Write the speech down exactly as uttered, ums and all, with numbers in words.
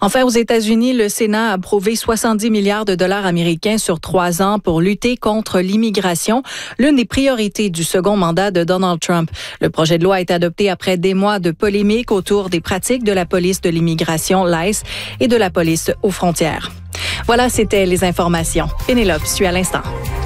Enfin, aux États-Unis, le Sénat a approuvé soixante-dix milliards de dollars américains sur trois ans pour lutter contre l'immigration, l'une des priorités du second mandat de Donald Trump. Le projet de loi a été adopté après des mois de polémiques autour des pratiques de la police de l'immigration, l'I C E, et de la police aux frontières. Voilà, c'était les informations. Pénélope suit à l'instant.